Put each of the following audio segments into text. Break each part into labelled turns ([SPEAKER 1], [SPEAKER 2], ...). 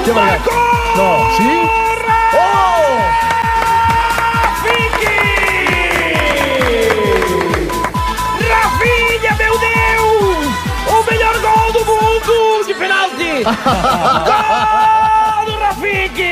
[SPEAKER 1] Hòstia, Marc! No, sí? Oh!
[SPEAKER 2] Rafinha, meu Deus! O melhor gol do mundo de penalti! Gol do Rafiki!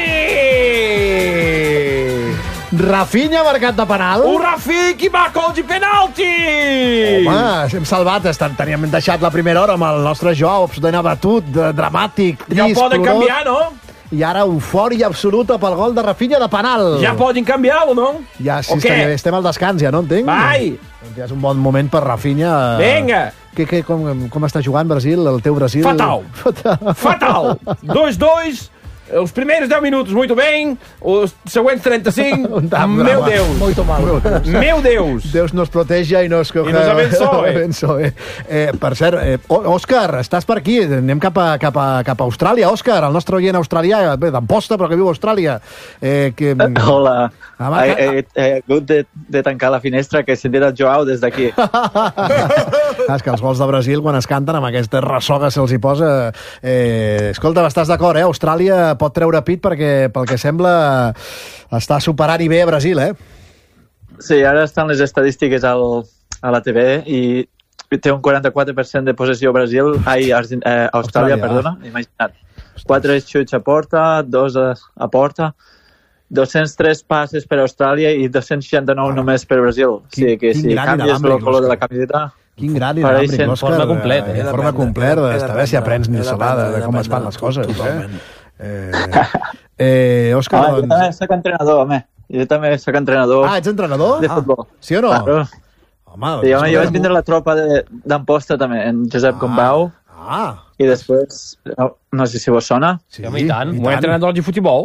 [SPEAKER 1] Rafinha ha marcat de penal?
[SPEAKER 2] O Rafiki va gol de penalti!
[SPEAKER 1] Home, hem salvat. Teníem deixat la primera hora amb el nostre Joao, absolutament abatut, dramàtic, trist,
[SPEAKER 2] Ja poden canviar, no?
[SPEAKER 1] I ara eufòria absoluta pel gol de Rafinha de penal.
[SPEAKER 2] Ja poden canviar-lo, no?
[SPEAKER 1] Ja, sí, estem al descans, ja, no entenc?
[SPEAKER 2] Vai!
[SPEAKER 1] Ja és un bon moment per Rafinha.
[SPEAKER 2] Vinga!
[SPEAKER 1] Com està jugant Brasil, el teu Brasil?
[SPEAKER 2] Fatal! Fatal! 2-2... Os primeiros 10 minutos, muito bem. Os seguintes 35, meu Deus.
[SPEAKER 1] Muito mal.
[SPEAKER 2] Meu Deus.
[SPEAKER 1] Deus nos proteja i nos
[SPEAKER 2] abençoe.
[SPEAKER 1] Per cert, Òscar, estàs per aquí. Anem cap a Austràlia. Òscar, el nostre oient australià, bé, d'Amposta, però que viu a Austràlia.
[SPEAKER 3] Hola. He hagut de tancar la finestra, que he sentit el Joao des d'aquí.
[SPEAKER 1] És que els gols de Brasil, quan es canten, amb aquesta ressoga se'ls hi posa... Escolta, estàs d'acord, eh? Austràlia pot treure pit perquè, pel que sembla, està superant-hi bé a Brasil, eh?
[SPEAKER 3] Sí, ara estan les estadístiques a la TV i té un 44% de possessió Brasil, Austràlia, perdona, imagina't. 4 xuts a porta, 2 a porta, 203 passes per Austràlia i 269 només per Brasil. O sigui que si canvies el color de la camiseta...
[SPEAKER 1] Quin gran inàmbric, Òscar.
[SPEAKER 4] Forma complet, eh?
[SPEAKER 1] Forma complet, està bé si aprens ni salada de com es fan les coses.
[SPEAKER 4] Totalment.
[SPEAKER 1] Òscar,
[SPEAKER 3] jo també soc entrenador, home. Jo també soc entrenador.
[SPEAKER 1] Ah, ets entrenador?
[SPEAKER 3] De futbol.
[SPEAKER 1] Sí o no?
[SPEAKER 3] Claro.
[SPEAKER 1] Home,
[SPEAKER 3] jo vaig vindre a la tropa d'Amposta també, en Josep Gombau. I després, no sé si vos sona.
[SPEAKER 4] Sí, i tant. Un entrenador de futbol.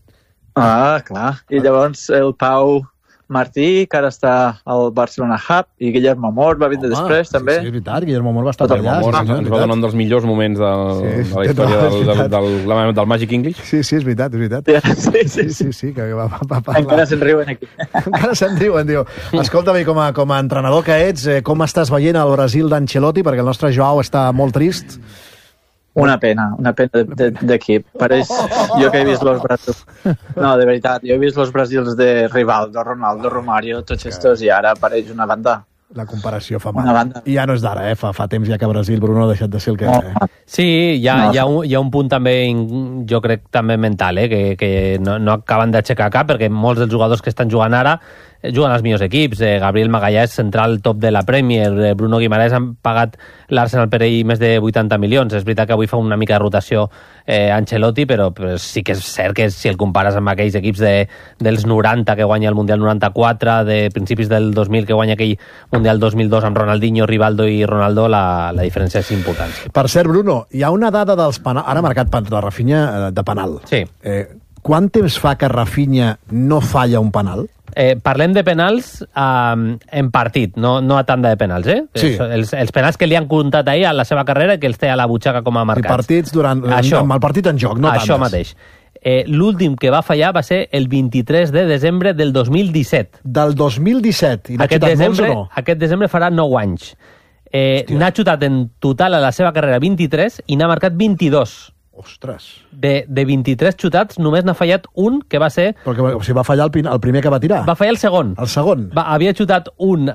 [SPEAKER 3] Ah, clar. I llavors el Pau Martí, que ara està al Barcelona Hub, i Guillermo Amor va vindre després, també.
[SPEAKER 1] Sí, és veritat, Guillermo Amor va estar allà.
[SPEAKER 4] Ens va donar un dels millors moments de la història del Magic English.
[SPEAKER 1] Sí, és veritat, és veritat. Sí, que va parlar.
[SPEAKER 3] Encara se'n riuen aquí.
[SPEAKER 1] Encara se'n riuen, diu. Escolta'm, com a entrenador que ets, com estàs veient el Brasil d'Ancelotti? Perquè el nostre Joao està molt trist.
[SPEAKER 3] Una pena d'equip. Pareix jo que he vist los Brasils. No, de veritat, jo he vist los Brasils de Rivaldo, Ronaldo, Romario, tots estos, i ara pareix una banda.
[SPEAKER 1] La comparació fa mal. I ja no és d'ara, fa temps ja que Brasil, Bruno, ha deixat de ser el que...
[SPEAKER 4] Sí, hi ha un punt també, jo crec, també mental, que no acaben d'aixecar cap, perquè molts dels jugadors que estan jugant ara juguen als millors equips. Gabriel Magalhães, central top de la Premier. Bruno Guimaraes han pagat l'Arsenal per ell més de 80 milions. És veritat que avui fa una mica de rotació Ancelotti, però sí que és cert que si el compares amb aquells equips dels 90 que guanya el Mundial 94, de principis del 2000 que guanya aquell Mundial 2002 amb Ronaldinho, Rivaldo i Ronaldo, la diferència és important.
[SPEAKER 1] Per cert, Bruno, hi ha una dada dels penals... Ara ha marcat de Rafinha de penal.
[SPEAKER 4] Sí.
[SPEAKER 1] Quant temps fa que Rafinha no falla un penal?
[SPEAKER 4] Parlem de penals en partit, no a tanda de penals, eh?
[SPEAKER 1] Sí.
[SPEAKER 4] Els penals que li han comptat ahir a la seva carrera i que els té a la butxaca com a marcats.
[SPEAKER 1] I partits amb el partit en joc, no tantes.
[SPEAKER 4] Això mateix. L'últim que va fallar va ser el 23 de desembre del 2017.
[SPEAKER 1] Del 2017? I n'ha xutat molts o no?
[SPEAKER 4] Aquest desembre farà 9 anys. N'ha xutat en total a la seva carrera 23 i n'ha marcat 22.
[SPEAKER 1] Ostres.
[SPEAKER 4] De 23 xutats, només n'ha fallat un, que va ser...
[SPEAKER 1] Perquè o sigui, va fallar el primer que va tirar.
[SPEAKER 4] Va fallar el segon.
[SPEAKER 1] El segon.
[SPEAKER 4] Havia xutat un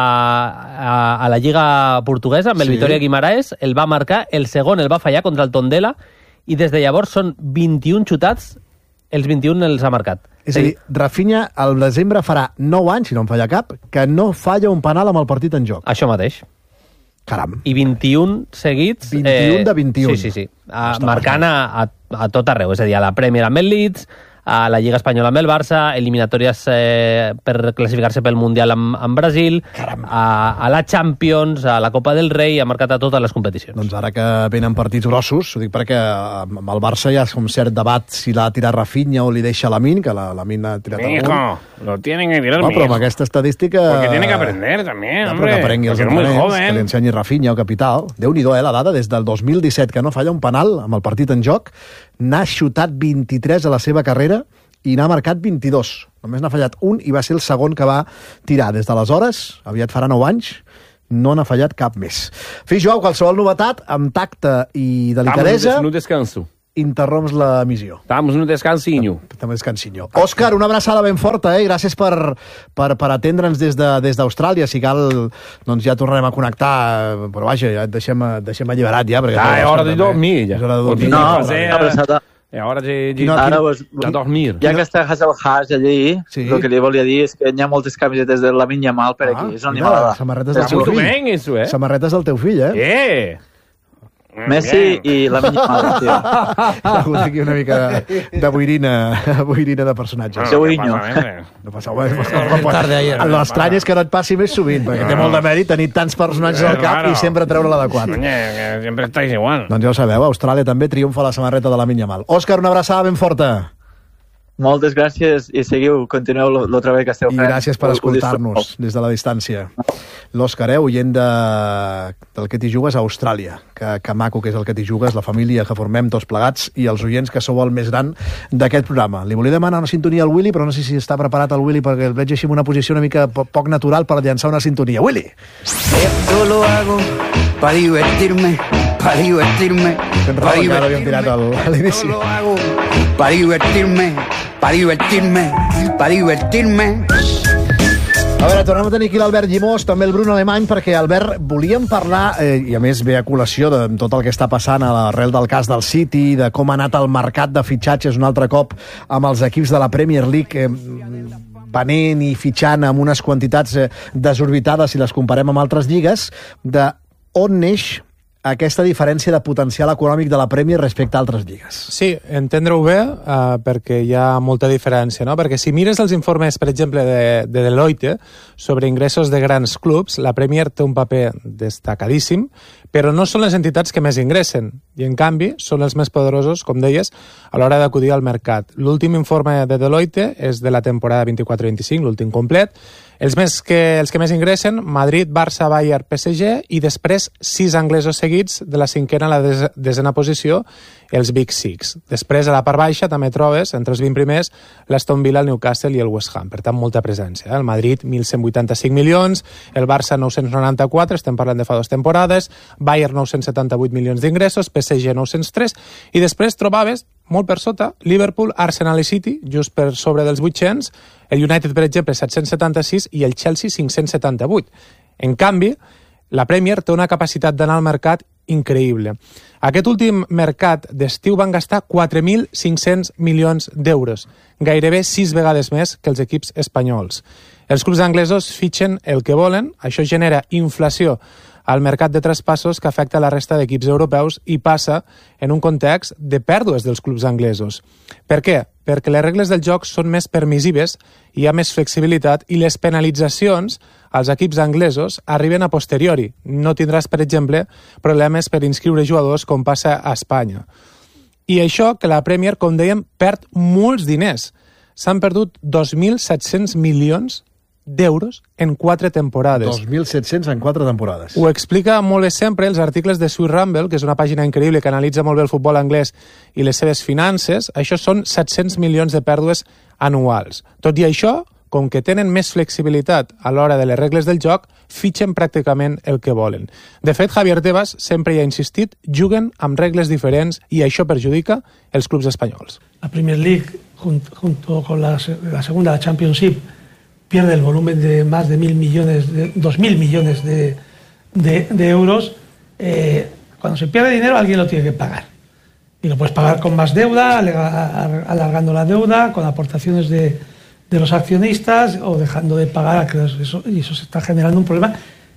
[SPEAKER 4] a la Lliga Portuguesa, amb el Vitória Guimaraes, el va marcar, el segon el va fallar contra el Tondela, i des de llavors són 21 xutats, els 21 els ha marcat.
[SPEAKER 1] És a dir, Rafinha al desembre farà 9 anys, si no en falla cap, que no falla un penal amb el partit en joc.
[SPEAKER 4] Això mateix.
[SPEAKER 1] Caram.
[SPEAKER 4] I 21 seguits...
[SPEAKER 1] 21 de 21.
[SPEAKER 4] Sí. Marcant a tot arreu. És a dir, a la Premier amb el Leeds, a la Lliga Espanyola amb el Barça, eliminatòries per classificar-se pel Mundial amb Brasil, a la Champions, a la Copa del Rei, ha marcat a totes les competicions.
[SPEAKER 1] Doncs ara que venen partits grossos, ho dic perquè amb el Barça hi ha un cert debat si l'ha tirat Rafinha o li deixa Lamine, que Lamine ha tirat algun.
[SPEAKER 2] Lo tienen que tirar
[SPEAKER 1] però amb aquesta estadística...
[SPEAKER 2] Porque tiene que aprender també, hombre.
[SPEAKER 1] Que aprengui els entrenaments, que li ensenyi Rafinha o Capital. Déu-n'hi-do, la dada, des del 2017, que no falla un penal amb el partit en joc, n'ha xutat 23 a la seva carrera i n'ha marcat 22. Només n'ha fallat un i va ser el segon que va tirar. Des d'aleshores, aviat farà 9 anys, no n'ha fallat cap més. Fi, Joao, qualsevol novetat, amb tacte i delicadesa...
[SPEAKER 2] Vamos, no descanso.
[SPEAKER 1] interromps l'emissió.
[SPEAKER 2] Estamos no descansinho.
[SPEAKER 1] Òscar, una abraçada ben forta, gràcies per atendre'ns des d'Austràlia. Si cal, doncs ja tornarem a connectar, però vaja, ja et deixem alliberat ja.
[SPEAKER 2] És hora de dormir, ja.
[SPEAKER 3] No, abraçada.
[SPEAKER 2] És hora de dormir.
[SPEAKER 3] Ja que estàs al Haas allí, el que li volia dir és que hi ha moltes camisetes de Lamine Yamal per aquí. És una animalada.
[SPEAKER 1] Samarretes del teu fill. Samarretes del teu fill,
[SPEAKER 3] Messi i Lamine Yamal, tio.
[SPEAKER 1] Ha hagut aquí una mica de boirina de personatges.
[SPEAKER 3] Seu Inyo.
[SPEAKER 1] No passa res. L'estrany és que no et passi més sovint, perquè té molt de mèrit tenir tants personatges al cap i sempre treure l'adequat.
[SPEAKER 2] Sempre estàs igual.
[SPEAKER 1] Doncs ja ho sabeu, Austràlia també triomfa la samarreta de Lamine Yamal. Òscar, una abraçada ben forta.
[SPEAKER 3] Moltes gràcies i continueu el treball que esteu fent.
[SPEAKER 1] I gràcies per escoltar-nos des de la distància. L'Òscar, oient del Que t'hi jugues a Austràlia. Que maco que és el Que t'hi jugues, la família que formem tots plegats i els oients que sou el més gran d'aquest programa. Li volia demanar una sintonia al Willy, però no sé si està preparat el Willy perquè el veig així en una posició una mica poc natural per llançar una sintonia. Willy!
[SPEAKER 5] Esto lo hago para divertirme.
[SPEAKER 1] Encara l'havíem tirat a l'inici.
[SPEAKER 5] Esto lo hago para divertirme.
[SPEAKER 1] A veure, tornem a tenir aquí l'Albert Llimós, també el Bruno Alemany, perquè, Albert, volíem parlar, i a més ve a col·lació de tot el que està passant a l'arrel del cas del City, de com ha anat el mercat de fitxatges un altre cop amb els equips de la Premier League venent i fitxant amb unes quantitats desorbitades si les comparem amb altres lligues, de on neix aquesta diferència de potencial econòmic de la Premier respecte a altres lligues.
[SPEAKER 6] Sí, entendre-ho bé, perquè hi ha molta diferència, no? Perquè si mires els informes, per exemple, de Deloitte sobre ingressos de grans clubs, la Premier té un paper destacadíssim, però no són les entitats que més ingressen, i en canvi són els més poderosos, com deies, a l'hora d'acudir al mercat. L'últim informe de Deloitte és de la temporada 24-25, l'últim complet. Els que més ingressen, Madrid, Barça, Bayern, PSG, i després 6 anglesos seguits de la cinquena a la desena posició, els Big Six. Després, a la part baixa, també trobes, entre els 20 primers, l'Aston Villa, el Newcastle i el West Ham. Per tant, molta presència. El Madrid, 1.185 milions, el Barça, 994, estem parlant de fa 2 temporades, Bayern, 978 milions d'ingressos, PSG, 903, i després trobaves, molt per sota, Liverpool, Arsenal i City, just per sobre dels 800, el United, per exemple, 776 i el Chelsea, 578. En canvi, la Premier té una capacitat d'anar al mercat increïble. Aquest últim mercat d'estiu van gastar 4.500 milions d'euros, gairebé 6 vegades més que els equips espanyols. Els clubs anglesos fitxen el que volen, això genera inflació al mercat de traspassos que afecta la resta d'equips europeus i passa en un context de pèrdues dels clubs anglesos. Per què? Perquè les regles del joc són més permissives, hi ha més flexibilitat i les penalitzacions als equips anglesos arriben a posteriori. No tindràs, per exemple, problemes per inscriure jugadors com passa a Espanya. I això que la Premier, com dèiem, perd molts diners. S'han perdut 2.700 milions d'euros en 4 temporades.
[SPEAKER 1] 2.700 en 4 temporades.
[SPEAKER 6] Ho explica molt bé sempre els articles de Swiss Rumble, que és una pàgina increïble que analitza molt bé el futbol anglès i les seves finances. Això són 700 milions de pèrdues anuals. Tot i això, com que tenen més flexibilitat a l'hora de les regles del joc, fitxen pràcticament el que volen. De fet, Javier Tebas sempre hi ha insistit, juguen amb regles diferents i això perjudica els clubs espanyols.
[SPEAKER 7] La Premier League, junto con la segunda, la Championship, pierde el volumen de más de 2.000 millones de euros. Cuando se pierde dinero, alguien lo tiene que pagar. Y lo puedes pagar con más deuda, alargando la deuda, con aportaciones de los accionistas o dejando de pagar, y eso se está generando un problema.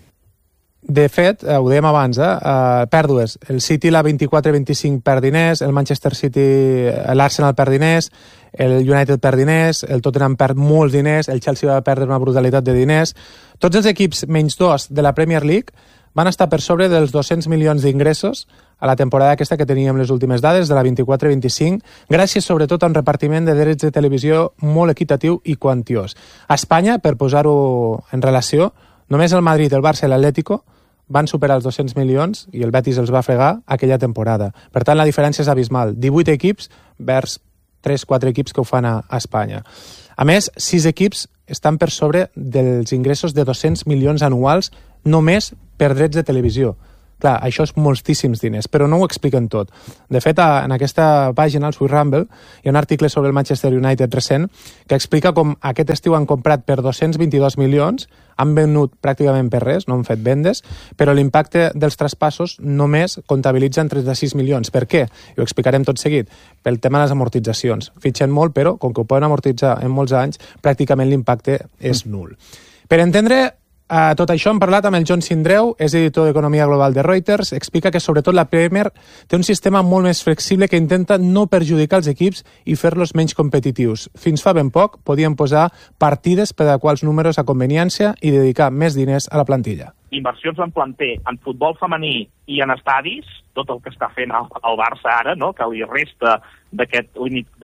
[SPEAKER 6] De fet, ho dèiem abans, pèrdues. El City, la 24-25 perd diners, el Manchester City, l'Arsenal perd diners, el United perd diners, el Tottenham perd molts diners, el Chelsea va perdre una brutalitat de diners. Tots els equips menys 2 de la Premier League van estar per sobre dels 200 milions d'ingressos a la temporada aquesta que teníem les últimes dades, de la 24-25, gràcies sobretot a un repartiment de drets de televisió molt equitatiu i quantiós. A Espanya, per posar-ho en relació, només el Madrid, el Barça i l'Atlético van superar els 200 milions i el Betis els va fregar aquella temporada. Per tant, la diferència és abismal. 18 equips vers 3-4 equips que ho fan a Espanya. A més, 6 equips estan per sobre dels ingressos de 200 milions anuals només per drets de televisió. Clar, això és moltíssims diners, però no ho expliquen tot. De fet, en aquesta pàgina, el Swiss Rumble, hi ha un article sobre el Manchester United recent que explica com aquest estiu han comprat per 222 milions, han venut pràcticament per res, no han fet vendes, però l'impacte dels traspassos només comptabilitza en 36 milions. Per què? I ho explicarem tot seguit. Pel tema de les amortitzacions. Fitxen molt, però com que ho poden amortitzar en molts anys, pràcticament l'impacte és nul. Per entendre tot això hem parlat amb el John Sindreu, és editor d'Economia Global de Reuters, explica que sobretot la Premier té un sistema molt més flexible que intenta no perjudicar els equips i fer-los menys competitius. Fins fa ben poc podien posar partides per adequar els números a conveniència i dedicar més diners a la plantilla.
[SPEAKER 8] Inversions en planter, en futbol femení i en estadis, tot el que està fent el Barça ara, no? Que li resta d'aquest